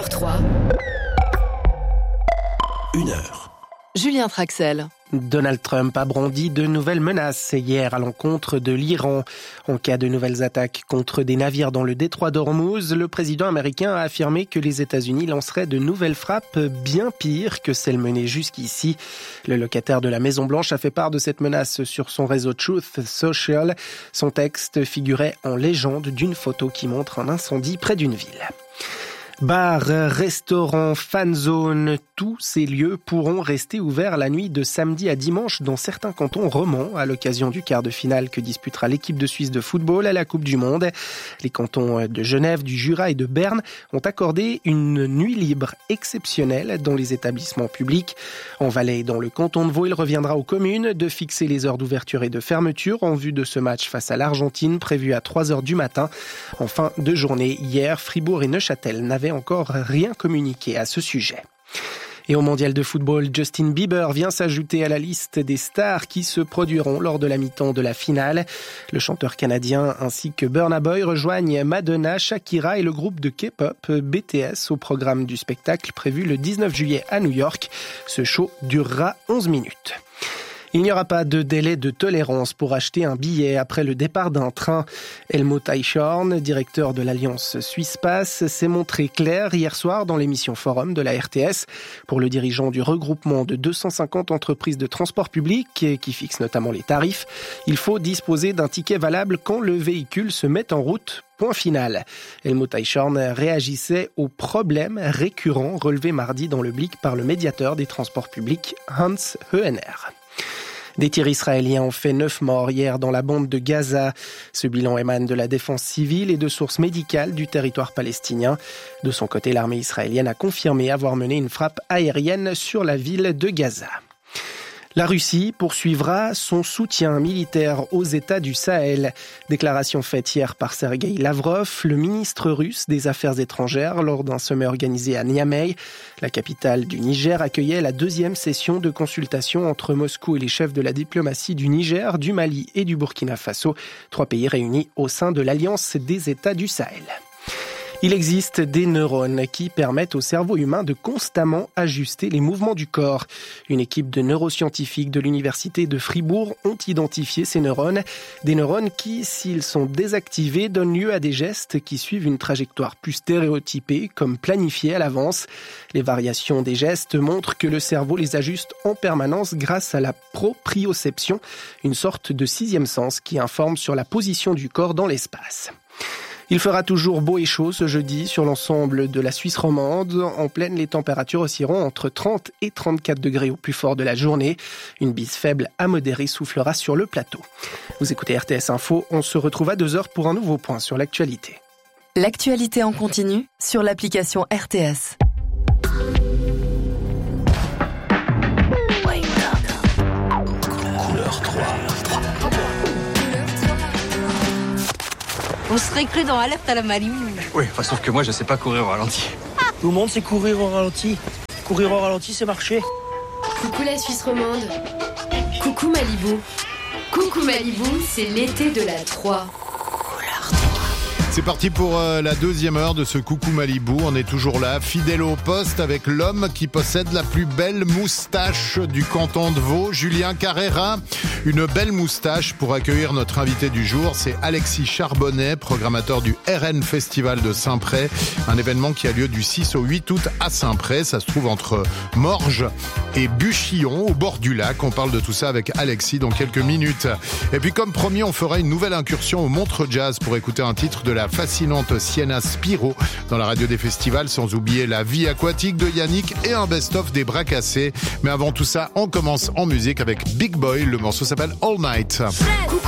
3. 1 heure. Julien Traxel. Donald Trump a brandi de nouvelles menaces hier à l'encontre de l'Iran. En cas de nouvelles attaques contre des navires dans le détroit d'Ormuz, le président américain a affirmé que les États-Unis lanceraient de nouvelles frappes bien pires que celles menées jusqu'ici. Le locataire de la Maison-Blanche a fait part de cette menace sur son réseau Truth Social. Son texte figurait en légende d'une photo qui montre un incendie près d'une ville. Bars, restaurants, fan zone, tous ces lieux pourront rester ouverts la nuit de samedi à dimanche dans certains cantons romans à l'occasion du quart de finale que disputera l'équipe de Suisse de football à la Coupe du Monde. Les cantons de Genève, du Jura et de Berne ont accordé une nuit libre exceptionnelle dans les établissements publics. En Valais et dans le canton de Vaud, il reviendra aux communes de fixer les heures d'ouverture et de fermeture en vue de ce match face à l'Argentine prévu à 3h du matin. En fin de journée, hier, Fribourg et Neuchâtel n'avaient encore rien communiqué à ce sujet. Et au mondial de football, Justin Bieber vient s'ajouter à la liste des stars qui se produiront lors de la mi-temps de la finale. Le chanteur canadien ainsi que Burna Boy rejoignent Madonna, Shakira et le groupe de K-pop BTS au programme du spectacle prévu le 19 juillet à New York. Ce show durera 11 minutes. Il n'y aura pas de délai de tolérance pour acheter un billet après le départ d'un train. Helmut Eichhorn, directeur de l'Alliance Suisse Pass, s'est montré clair hier soir dans l'émission Forum de la RTS. Pour le dirigeant du regroupement de 250 entreprises de transport public, qui fixe notamment les tarifs, il faut disposer d'un ticket valable quand le véhicule se met en route. Point final. Helmut Eichhorn réagissait aux problèmes récurrents relevés mardi dans le Blick par le médiateur des transports publics, Hans Hoener. Des tirs israéliens ont fait 9 morts hier dans la bande de Gaza. Ce bilan émane de la défense civile et de sources médicales du territoire palestinien. De son côté, l'armée israélienne a confirmé avoir mené une frappe aérienne sur la ville de Gaza. La Russie poursuivra son soutien militaire aux États du Sahel. Déclaration faite hier par Sergueï Lavrov, le ministre russe des Affaires étrangères, lors d'un sommet organisé à Niamey. La capitale du Niger accueillait la 2e session de consultation entre Moscou et les chefs de la diplomatie du Niger, du Mali et du Burkina Faso, 3 pays réunis au sein de l'Alliance des États du Sahel. Il existe des neurones qui permettent au cerveau humain de constamment ajuster les mouvements du corps. Une équipe de neuroscientifiques de l'université de Fribourg ont identifié ces neurones. Des neurones qui, s'ils sont désactivés, donnent lieu à des gestes qui suivent une trajectoire plus stéréotypée, comme planifiée à l'avance. Les variations des gestes montrent que le cerveau les ajuste en permanence grâce à la proprioception, une sorte de 6e sens qui informe sur la position du corps dans l'espace. Il fera toujours beau et chaud ce jeudi sur l'ensemble de la Suisse romande. En pleine, les températures oscilleront entre 30 et 34 degrés au plus fort de la journée. Une bise faible à modérée soufflera sur le plateau. Vous écoutez RTS Info, on se retrouve à 2h pour un nouveau point sur l'actualité. L'actualité en continu sur l'application RTS. Couleur 3. On serait cru dans Alerte à la Malibu. Oui, enfin, sauf que moi, je sais pas courir au ralenti. Tout le monde sait courir au ralenti. Courir au ralenti, c'est marcher. Coucou la Suisse romande. Coucou Malibu. Coucou Malibu, c'est l'été de la 3. C'est parti pour la 2e heure de ce Coucou Malibu. On est toujours là, fidèle au poste, avec l'homme qui possède la plus belle moustache du canton de Vaud, Julien Carrera. Une belle moustache pour accueillir notre invité du jour. C'est Alexis Charbonnet, programmateur du RN Festival de Saint-Pré. Un événement qui a lieu du 6 au 8 août à Saint-Pré. Ça se trouve entre Morges et Buchillon, au bord du lac. On parle de tout ça avec Alexis dans quelques minutes. Et puis comme promis, on fera une nouvelle incursion au Montreux Jazz pour écouter un titre de la fascinante Sienna Spiro dans la radio des festivals, sans oublier la vie aquatique de Yannick et un best-of des bras cassés. Mais avant tout ça, on commence en musique avec Big Boy. Le morceau s'appelle All Night.